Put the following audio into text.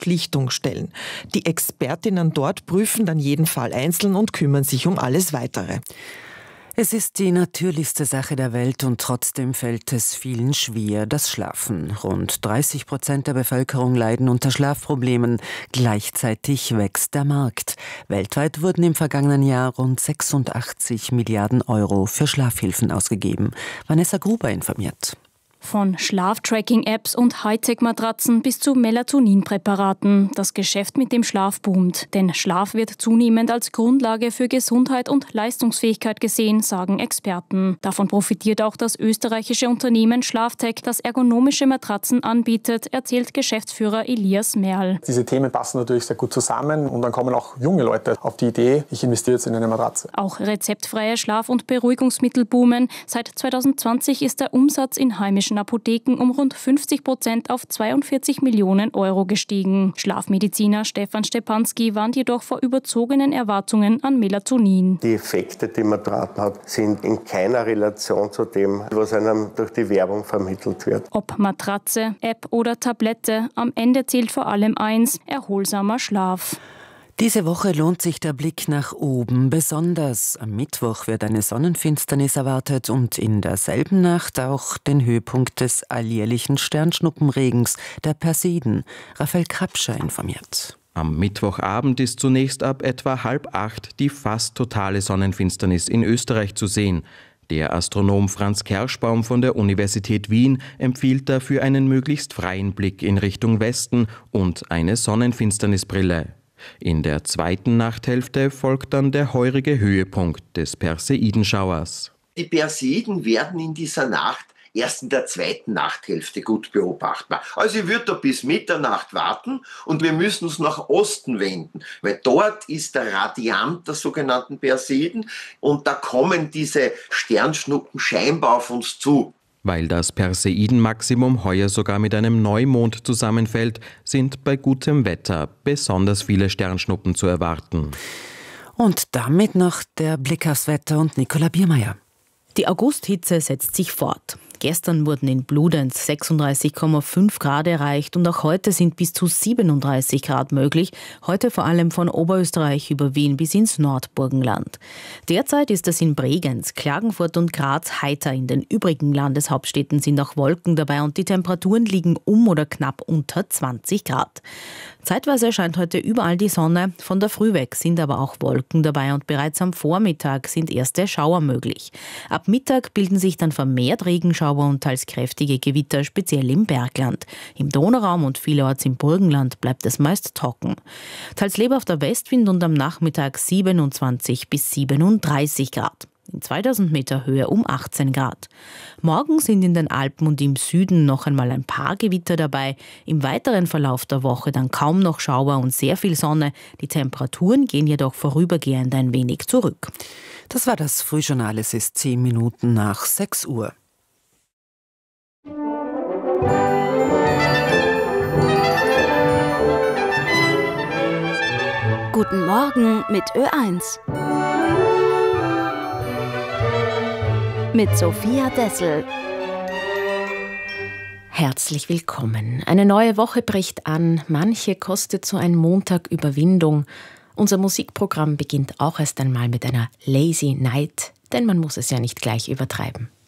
Verpflichtung stellen. Die Expertinnen dort prüfen dann jeden Fall einzeln und kümmern sich um alles Weitere. Es ist die natürlichste Sache der Welt und trotzdem fällt es vielen schwer, das Schlafen. Rund 30% der Bevölkerung leiden unter Schlafproblemen. Gleichzeitig wächst der Markt. Weltweit wurden im vergangenen Jahr rund 86 Milliarden Euro für Schlafhilfen ausgegeben. Vanessa Gruber informiert. Von Schlaftracking-Apps und Hightech-Matratzen bis zu Melatoninpräparaten. Das Geschäft mit dem Schlaf boomt. Denn Schlaf wird zunehmend als Grundlage für Gesundheit und Leistungsfähigkeit gesehen, sagen Experten. Davon profitiert auch das österreichische Unternehmen Schlaftech, das ergonomische Matratzen anbietet, erzählt Geschäftsführer Elias Merl. Diese Themen passen natürlich sehr gut zusammen und dann kommen auch junge Leute auf die Idee, ich investiere jetzt in eine Matratze. Auch rezeptfreie Schlaf- und Beruhigungsmittel boomen. Seit 2020 ist der Umsatz in heimischen Apotheken um rund 50% auf 42 Millionen Euro gestiegen. Schlafmediziner Stefan Stepanski warnt jedoch vor überzogenen Erwartungen an Melatonin. Die Effekte, die Matratzen hat, sind in keiner Relation zu dem, was einem durch die Werbung vermittelt wird. Ob Matratze, App oder Tablette, am Ende zählt vor allem eins: erholsamer Schlaf. Diese Woche lohnt sich der Blick nach oben besonders. Am Mittwoch wird eine Sonnenfinsternis erwartet und in derselben Nacht auch den Höhepunkt des alljährlichen Sternschnuppenregens, der Perseiden. Raphael Krapscher informiert. Am Mittwochabend ist zunächst ab etwa 7:30 die fast totale Sonnenfinsternis in Österreich zu sehen. Der Astronom Franz Kerschbaum von der Universität Wien empfiehlt dafür einen möglichst freien Blick in Richtung Westen und eine Sonnenfinsternisbrille. In der zweiten Nachthälfte folgt dann der heurige Höhepunkt des Perseidenschauers. Die Perseiden werden in dieser Nacht erst in der zweiten Nachthälfte gut beobachtbar. Also ich würde da bis Mitternacht warten und wir müssen uns nach Osten wenden, weil dort ist der Radiant der sogenannten Perseiden und da kommen diese Sternschnuppen scheinbar auf uns zu. Weil das Perseidenmaximum heuer sogar mit einem Neumond zusammenfällt, sind bei gutem Wetter besonders viele Sternschnuppen zu erwarten. Und damit noch der Blick aufs Wetter und Nicola Biermeier. Die Augusthitze setzt sich fort. Gestern wurden in Bludenz 36,5 Grad erreicht und auch heute sind bis zu 37 Grad möglich. Heute vor allem von Oberösterreich über Wien bis ins Nordburgenland. Derzeit ist es in Bregenz, Klagenfurt und Graz heiter. In den übrigen Landeshauptstädten sind auch Wolken dabei und die Temperaturen liegen oder knapp unter 20 Grad. Zeitweise scheint heute überall die Sonne. Von der Früh weg sind aber auch Wolken dabei und bereits am Vormittag sind erste Schauer möglich. Ab Mittag bilden sich dann vermehrt Regenschauer und teils kräftige Gewitter, speziell im Bergland. Im Donauraum und vielerorts im Burgenland bleibt es meist trocken. Teils lebhafter Westwind und am Nachmittag 27 bis 37 Grad. In 2000 Meter Höhe um 18 Grad. Morgen sind in den Alpen und im Süden noch einmal ein paar Gewitter dabei. Im weiteren Verlauf der Woche dann kaum noch Schauer und sehr viel Sonne. Die Temperaturen gehen jedoch vorübergehend ein wenig zurück. Das war das Frühjournal. Es ist 10 Minuten nach 6 Uhr. Guten Morgen mit Ö1. Mit Sophia Dessel. Herzlich willkommen. Eine neue Woche bricht an. Manche kostet so ein Montag Überwindung. Unser Musikprogramm beginnt auch erst einmal mit einer Lazy Night, denn man muss es ja nicht gleich übertreiben.